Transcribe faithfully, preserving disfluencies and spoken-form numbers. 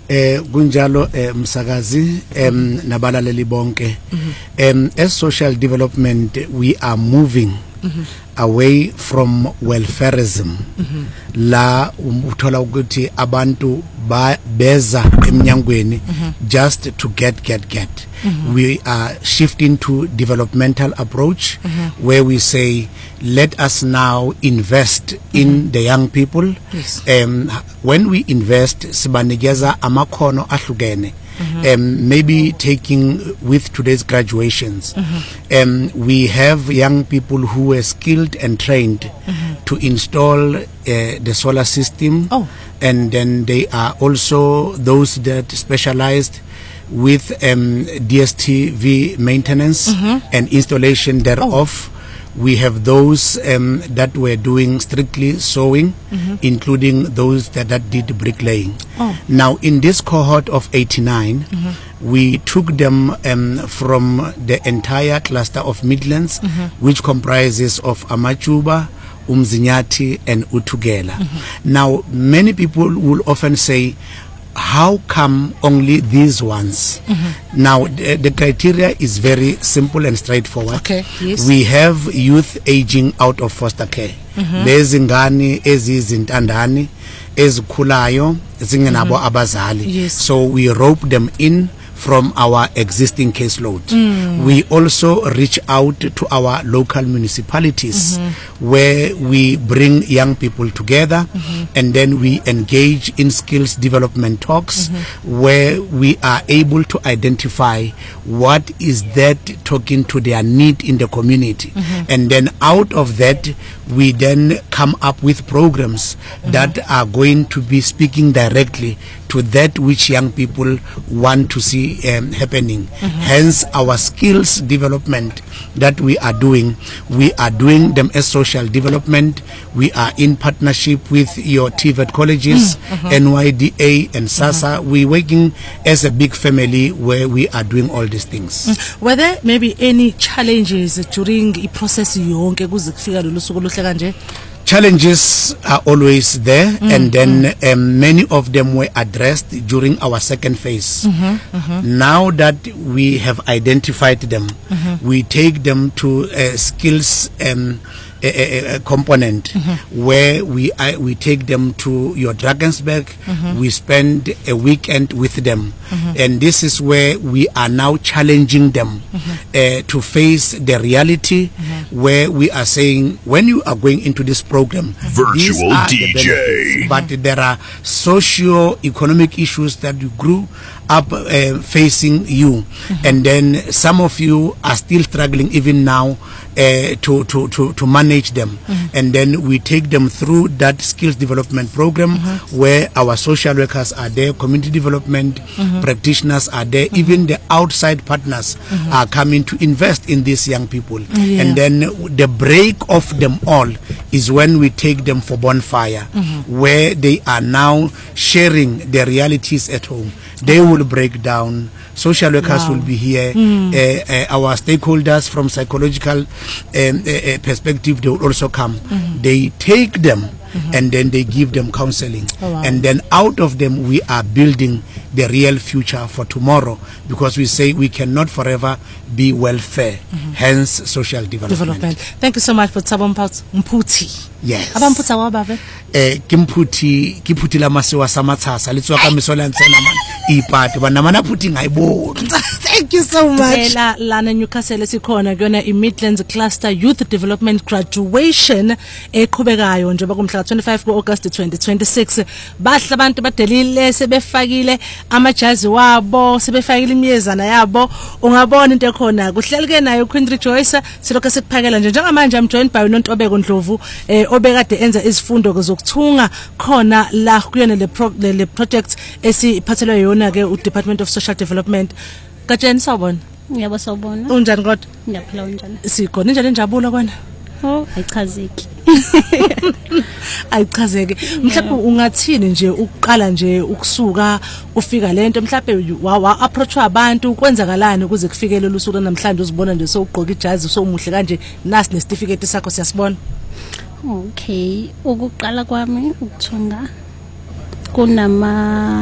eh kunjalo msakazi em nabalaleli bonke em as social development we are moving mm-hmm. away from welfareism mm-hmm. la uthola ukuthi abantu ba beza emnyangweni mm-hmm. just to get get get mm-hmm. we are shifting to developmental approach mm-hmm. where we say let us now invest mm-hmm. in the young people. Yes. Um when we invest sibanikeza amakhono ahlukene. Mm-hmm. Um, maybe taking with today's graduations, mm-hmm. um, we have young people who were skilled and trained mm-hmm. to install uh, the solar system, oh. and then they are also those that specialized with um, D S T V maintenance mm-hmm. and installation thereof. Oh. We have those um, that were doing strictly sewing, mm-hmm. including those that, that did bricklaying. Oh. Now, in this cohort of eighty-nine, mm-hmm. we took them um, from the entire cluster of Midlands, mm-hmm. which comprises of Amachuba, Umzinyati, and Utugela. Mm-hmm. Now, many people will often say, how come only these ones? Mm-hmm. Now the, the criteria is very simple and straightforward. Okay, yes. We have youth aging out of foster care. Lezi ngane ezizintandane ezikhulayo zingenabo abazali. Yes. So we rope them in from our existing caseload. Mm. We also reach out to our local municipalities mm-hmm. where we bring young people together mm-hmm. and then we engage in skills development talks mm-hmm. where we are able to identify what is that talking to their need in the community. Mm-hmm. And then out of that, we then come up with programs mm-hmm. that are going to be speaking directly to that which young people want to see um, happening. Mm-hmm. Hence our skills development that we are doing, we are doing them as social development. We are in partnership with your T V E T colleges, mm-hmm. N Y D A and SASA. Mm-hmm. We're working as a big family where we are doing all these things. Mm. Were there maybe any challenges during the process yonke kuze kufika lolu suku luhle kanje? Challenges are always there, mm, and then mm. um, many of them were addressed during our second phase. Mm-hmm, mm-hmm. Now that we have identified them, mm-hmm. we take them to uh, skills um, a, a, a component mm-hmm. where we uh, we take them to your Drakensberg. Mm-hmm. We spend a weekend with them, mm-hmm. and this is where we are now challenging them mm-hmm. uh, to face the reality, mm-hmm. where we are saying when you are going into this program, virtual D J, but there are socio-economic issues that you grew up uh, facing you, mm-hmm. and then some of you are still struggling even now uh, to, to, to, to manage them, mm-hmm. and then we take them through that skills development program mm-hmm. where our social workers are there, community development mm-hmm. practitioners are there, mm-hmm. even the outside partners mm-hmm. are coming to invest in these young people, yeah. and then the break of them all is when we take them for bonfire, mm-hmm. where they are now sharing their realities at home. They will break down. Social workers wow. will be here. Mm. Uh, uh, our stakeholders from psychological um, uh, uh, perspective, they will also come. Mm-hmm. They take them mm-hmm. and then they give them counseling. Oh, wow. And then out of them, we are building the real future for tomorrow, because we say we cannot forever be welfare, mm-hmm. hence social development. development. Thank you so much for Thabo Mphuthi. Yes. Abamputha wabave? Eh Kimphuthi Kimphuthi la masiwa samathasa litswa ka misola ntsena man ipati bana mana phuthi ngayibona. Thank you so much. La lana Newcastle sikhona kuyona i Midlands Cluster Youth Development Graduation eqhubekayo njengoba kumhla twenty-five ku August twenty twenty-six. Bahla abantu badelile sebefakile amajazi wabo, sebefakile imiyezana yabo. Ungabona into ekhona kuhleleke nayo Queen Rejoice silokho sikuphakela nje njengamanje I'm joined by uNontobeko Ndlovu eh obekade enza izifundo zokuthunga khona la kuyona le le project esiphathelwe yona ke u Department of Social Development. Katsheni sawubona? Yebo sawubona. Unjani kodwa? Ngiyaphila unjani? Sikhona njalo injabulo kona? Oh, ayichazeki. Ayichazeke. Mhlawumbe ungathini nje ukuqala nje ukusuka ufika lento mhlawumbe wa approach abantu kwenzakalani ukuze kufike lolu suku namhlanje uzibona nje sowugqoka ijazi sowumuhle kanje nasi nesitifiketi sakho siyasibona. Okay, ukuqala kwami ukuthunga kunama